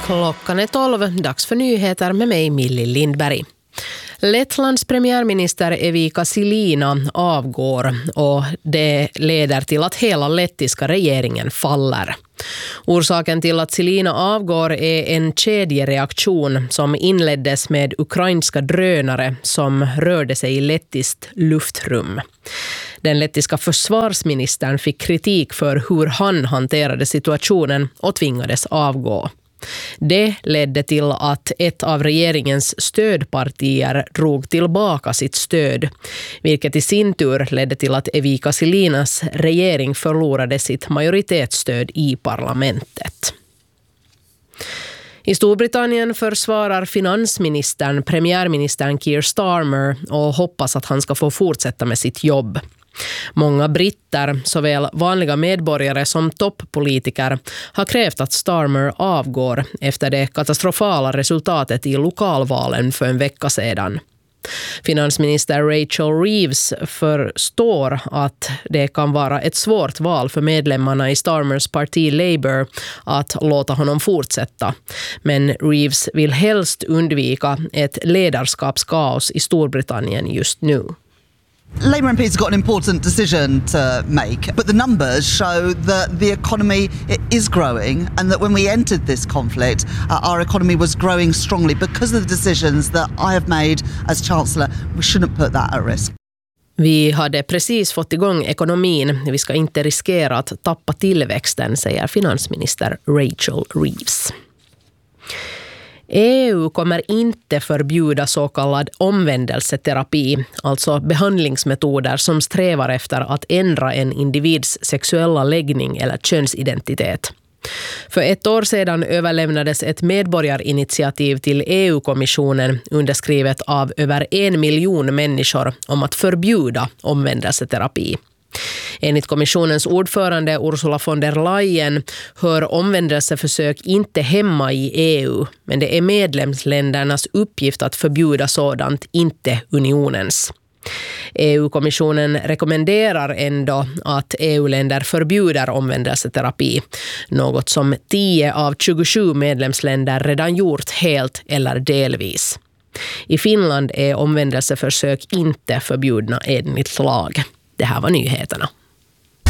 Klockan är 12, dags för nyheter med mig Milli Lindberg. Lettlands premiärminister Evika Silina avgår och det leder till att hela lettiska regeringen faller. Orsaken till att Silina avgår är en kedjereaktion som inleddes med ukrainska drönare som rörde sig i lettiskt luftrum. Den lettiska försvarsministern fick kritik för hur han hanterade situationen och tvingades avgå. Det ledde till att ett av regeringens stödpartier drog tillbaka sitt stöd, vilket i sin tur ledde till att Evika Silinas regering förlorade sitt majoritetsstöd i parlamentet. I Storbritannien försvarar finansministern premiärministern Keir Starmer och hoppas att han ska få fortsätta med sitt jobb. Många britter, såväl vanliga medborgare som toppolitiker, har krävt att Starmer avgår efter det katastrofala resultatet i lokalvalen för en vecka sedan. Finansminister Rachel Reeves förstår att det kan vara ett svårt val för medlemmarna i Starmers parti Labour att låta honom fortsätta. Men Reeves vill helst undvika ett ledarskapskaos i Storbritannien just nu. Labour MPs have got an important decision to make, but the numbers show that the economy is growing and that when we entered this conflict, our economy was growing strongly because of the decisions that I have made as Chancellor. We shouldn't put that at risk. Vi hade precis fått igång ekonomin. Vi ska inte riskera att tappa tillväxten, säger finansminister Rachel Reeves. EU kommer inte förbjuda så kallad omvändelseterapi, alltså behandlingsmetoder som strävar efter att ändra en individs sexuella läggning eller könsidentitet. För ett år sedan överlämnades ett medborgarinitiativ till EU-kommissionen underskrivet av över 1 miljon människor om att förbjuda omvändelseterapi. Enligt kommissionens ordförande Ursula von der Leyen hör omvändelseförsök inte hemma i EU, men det är medlemsländernas uppgift att förbjuda sådant, inte unionens. EU-kommissionen rekommenderar ändå att EU-länder förbjuder omvändelseterapi, något som 10 av 27 medlemsländer redan gjort helt eller delvis. I Finland är omvändelseförsök inte förbjudna enligt lag. Det här var nyheterna.